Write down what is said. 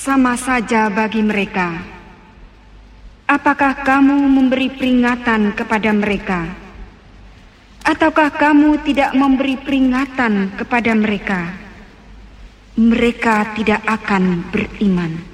sama saja bagi mereka. Apakah kamu memberi peringatan kepada mereka? Ataukah kamu tidak memberi peringatan kepada mereka? Mereka tidak akan beriman.